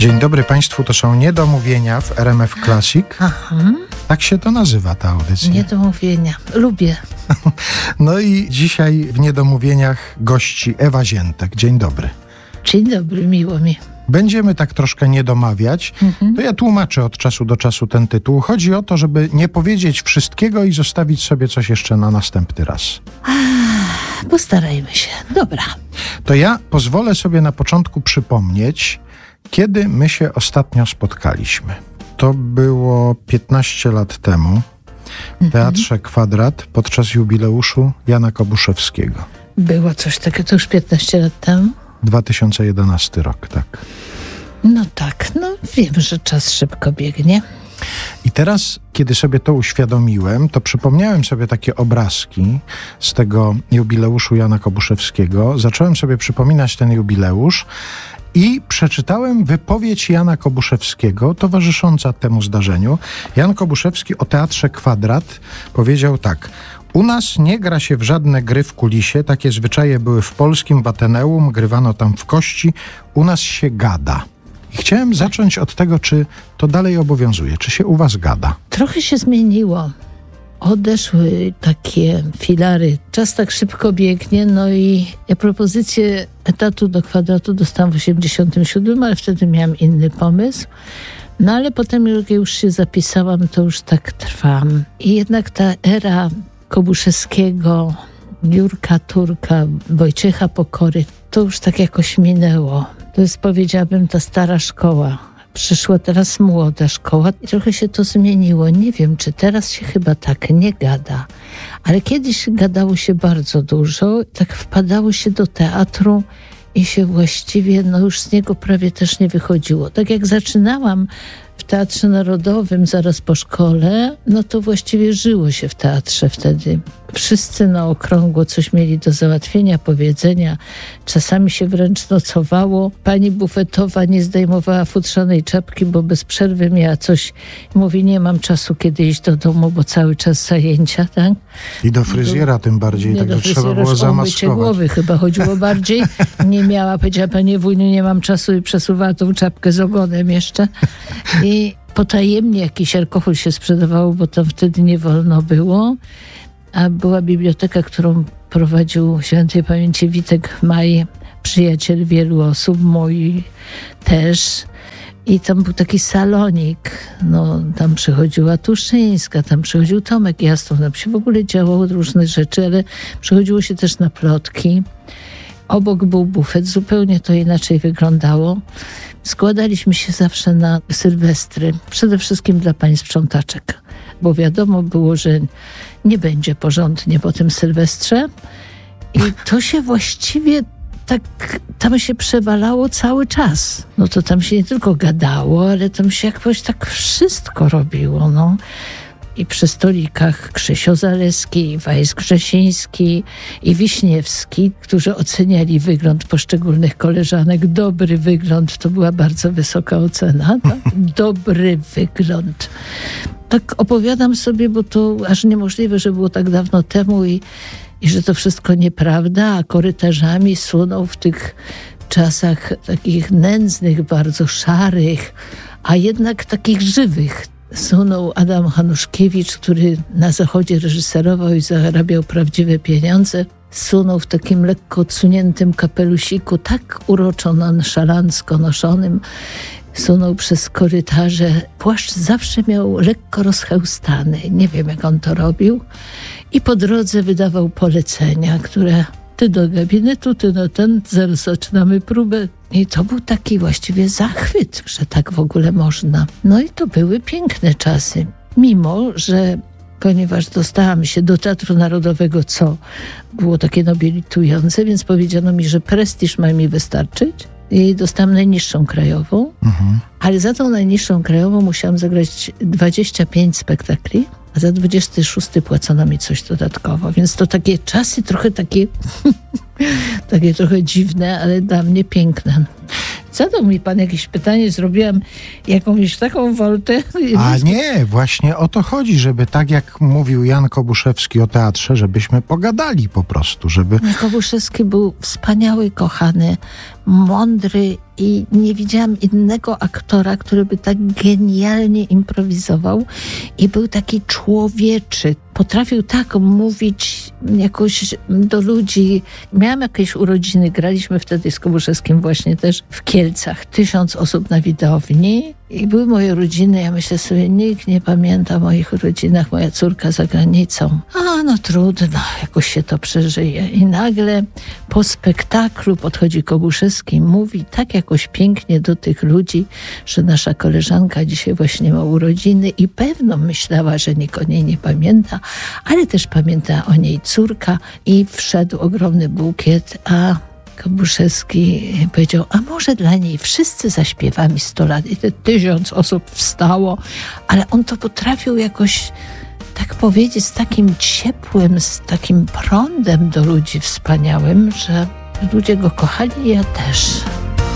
Dzień dobry Państwu, to są Niedomówienia w RMF Classic. Aha. Tak się to nazywa, ta audycja. Niedomówienia. Lubię. No i dzisiaj w Niedomówieniach gości Ewa Ziętek. Dzień dobry. Dzień dobry, miło mi. Będziemy tak troszkę niedomawiać. To ja tłumaczę od czasu do czasu ten tytuł. Chodzi o to, żeby nie powiedzieć wszystkiego i zostawić sobie coś jeszcze na następny raz. Postarajmy się. Dobra. To ja pozwolę sobie na początku przypomnieć, kiedy my się ostatnio spotkaliśmy. To było 15 lat temu w Teatrze Kwadrat podczas jubileuszu Jana Kobuszewskiego. Było coś takiego, to już 15 lat temu? 2011 rok, tak. No tak, wiem, że czas szybko biegnie. I teraz, kiedy sobie to uświadomiłem, to przypomniałem sobie takie obrazki z tego jubileuszu Jana Kobuszewskiego. Zacząłem sobie przypominać ten jubileusz i przeczytałem wypowiedź Jana Kobuszewskiego towarzysząca temu zdarzeniu. Jan Kobuszewski o Teatrze Kwadrat powiedział tak: u nas nie gra się w żadne gry w kulisie, takie zwyczaje były w polskim Ateneum, grywano tam w kości, u nas się gada. I chciałem zacząć od tego, czy to dalej obowiązuje, czy się u was gada? Trochę się zmieniło. Odeszły takie filary. Czas tak szybko biegnie, i ja propozycję etatu do Kwadratu dostałam w 87, ale wtedy miałam inny pomysł. Ale potem, jak już się zapisałam, to już tak trwam. I jednak ta era Kobuszewskiego, Jurka Turka, Wojciecha Pokory, to już tak jakoś minęło. To jest, powiedziałabym, ta stara szkoła. Przyszła teraz młoda szkoła i trochę się to zmieniło. Nie wiem, czy teraz się chyba tak nie gada, ale kiedyś gadało się bardzo dużo, tak wpadało się do teatru i się właściwie już z niego prawie też nie wychodziło. Tak jak zaczynałam w Teatrze Narodowym zaraz po szkole, to właściwie żyło się w teatrze wtedy. Wszyscy na okrągło coś mieli do załatwienia, powiedzenia. Czasami się wręcz nocowało. Pani bufetowa nie zdejmowała futrzanej czapki, bo bez przerwy miała coś. Mówi, nie mam czasu kiedy iść do domu, bo cały czas zajęcia, tak? I do fryzjera tym bardziej, także trzeba było zamaskować. Głowy chyba chodziło bardziej. Nie miała, powiedziała, panie wujniu, nie mam czasu i przesuwała tą czapkę z ogonem jeszcze. I potajemnie jakiś alkohol się sprzedawał, bo tam wtedy nie wolno było. A była biblioteka, którą prowadził świętej pamięci Witek Maj, przyjaciel wielu osób, mój też. I tam był taki salonik, tam przychodziła Tuszyńska, tam przychodził Tomek Jaston, tam się w ogóle działo różne rzeczy, ale przychodziło się też na plotki. Obok był bufet, zupełnie to inaczej wyglądało. Składaliśmy się zawsze na sylwestry, przede wszystkim dla pań sprzątaczek, bo wiadomo było, że nie będzie porządnie po tym sylwestrze i to się właściwie tak tam się przewalało cały czas. To tam się nie tylko gadało, ale tam się jakoś tak wszystko robiło, I przy stolikach Krzysio Zaleski, Wajs Grzesiński i Wiśniewski, którzy oceniali wygląd poszczególnych koleżanek. Dobry wygląd, to była bardzo wysoka ocena. Tak? Dobry wygląd. Tak opowiadam sobie, bo to aż niemożliwe, że było tak dawno temu i że to wszystko nieprawda, a korytarzami sunął w tych czasach takich nędznych, bardzo szarych, a jednak takich żywych. Sunął Adam Hanuszkiewicz, który na Zachodzie reżyserował i zarabiał prawdziwe pieniądze. Sunął w takim lekko odsuniętym kapelusiku, tak uroczo nonszalancko noszonym. Sunął przez korytarze. Płaszcz zawsze miał lekko rozchełstany. Nie wiem, jak on to robił. I po drodze wydawał polecenia, które ty do gabinetu, ty na ten, zaraz zaczynamy próbę. I to był taki właściwie zachwyt, że tak w ogóle można. I to były piękne czasy. Mimo, że ponieważ dostałam się do Teatru Narodowego, co było takie nobilitujące, więc powiedziano mi, że prestiż ma mi wystarczyć. I dostałam najniższą krajową, ale za tą najniższą krajową musiałam zagrać 25 spektakli, a za 26 płacono mi coś dodatkowo. Więc to takie czasy trochę takie trochę dziwne, ale dla mnie piękne. Zadał mi pan jakieś pytanie, zrobiłam jakąś taką woltę. A nie, właśnie o to chodzi, żeby tak jak mówił Jan Kobuszewski o teatrze, żebyśmy pogadali po prostu, żeby... Kobuszewski był wspaniały, kochany, mądry i nie widziałam innego aktora, który by tak genialnie improwizował i był taki człowieczy. Potrafił tak mówić jakoś do ludzi. Miałam jakieś urodziny, graliśmy wtedy z Kobuszewskim właśnie też w Kielcach. 1000 osób na widowni i były moje urodziny. Ja myślę sobie, nikt nie pamięta o moich urodzinach, moja córka za granicą. A no trudno, jakoś się to przeżyje. I nagle po spektaklu podchodzi Kobuszewski i mówi tak jakoś pięknie do tych ludzi, że nasza koleżanka dzisiaj właśnie ma urodziny i pewno myślała, że nikt o niej nie pamięta, ale też pamięta o niej córka i wszedł ogromny bukiet, a Kobuszewski powiedział, a może dla niej wszyscy zaśpiewamy 100 lat i te 1000 osób wstało, ale on to potrafił jakoś tak powiedzieć z takim ciepłem, z takim prądem do ludzi wspaniałym, że ludzie go kochali i ja też.